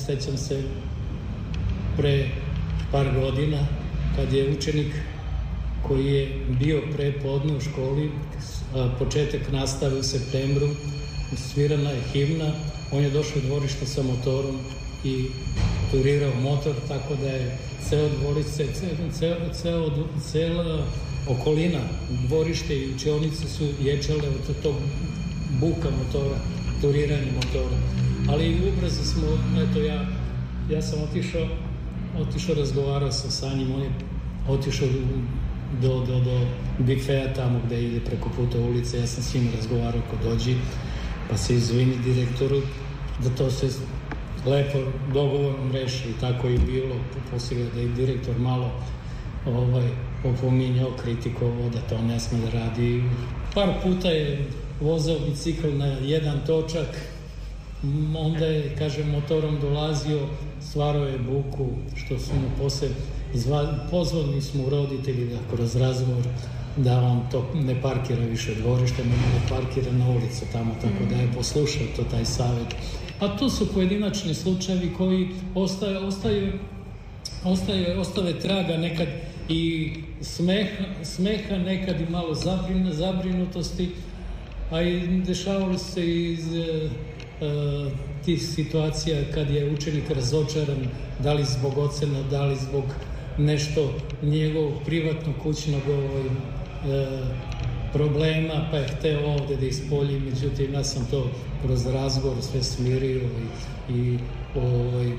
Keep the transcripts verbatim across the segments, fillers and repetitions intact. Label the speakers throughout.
Speaker 1: sećam se pre par godina kad je učenik koji je bio pre podne u školi, početak nastave u septembru, svirana je himna, on je došao u dvorište sa motorom i turirao motor, tako da je ceo dvorište, ceo, ceo, cela okolina, dvorište i učionice su ječale od tog buka motora, turiranja motora. Ali ubrzo smo, eto ja, ja sam otišao, otišao razgovarao sa Sanjim, on je otišao do, do, do bifeja tamo gde ide preko puta ulice, ja sam s njim razgovarao ko dođi, pa se izvini direktoru da to se lepo dogovorom reši i tako je bilo, poslije da je direktor malo ovaj, opominjao, kritikovao da to ne sme da radi. Par puta je vozao bicikl na jedan točak, onda je, kažem, motorom dolazio, stvarao je buku, što su mu posle pozvali smo roditelji da kroz razgovor da on to ne parkira više dvorište, nego da parkira na ulicu tamo, tako da je poslušao to taj savjet. A to su pojedinačni slučajevi koji ostaje, ostaje, ostaje, ostave traga nekad i smeha, smeha nekad i malo zabrin, zabrinutosti, a i dešavalo se iz e, e, tih situacija kad je učenik razočaran, da li zbog ocena, da li zbog nešto njegovog privatnog kućnog ovaj, e, problema, pa je hteo ovde da ispolji, međutim ja sam to kroz razgovor sve smirio i, i ovaj,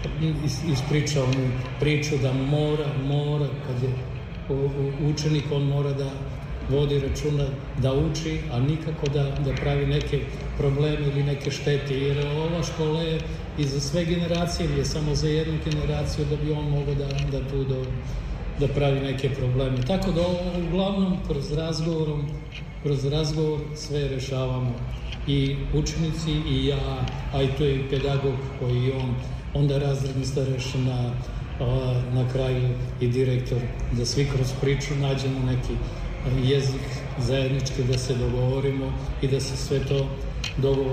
Speaker 1: ispričao mu priču da mora, mora, kad je učenik, on mora da vodi računa da uči, a nikako da, da pravi neke probleme ili neke štete, jer ova škola je i za sve generacije, nije samo za jednu generaciju da bi on mogao da, da tu do, da pravi neke probleme. Tako da uglavnom kroz razgovorom, kroz razgovor sve rešavamo. I učenici i ja, a i to je i pedagog koji on, onda razredni starešina, na kraju i direktor, da svi kroz priču nađemo neki jezik zajednički, da se dogovorimo i da se sve to dogovor